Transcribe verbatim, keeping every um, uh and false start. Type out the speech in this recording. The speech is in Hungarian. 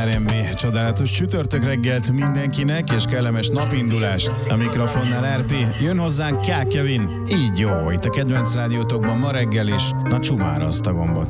er em bé. Csodálatos csütörtök reggelt mindenkinek, és kellemes napindulást. A mikrofonnál er pé, jön hozzánk K. Kevin. Így jó, itt a kedvenc rádiótokban ma reggel is. Na, csumára azt a gombot.